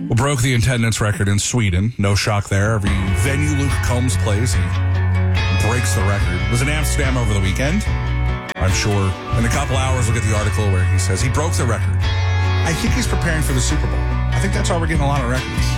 Broke the attendance record in Sweden. No shock there. Every venue Luke Combs plays, he breaks the record. Was in Amsterdam over the weekend. I'm sure in a couple hours we'll get the article where he says he broke the record. I think he's preparing for the Super Bowl. I think that's why we're getting a lot of records.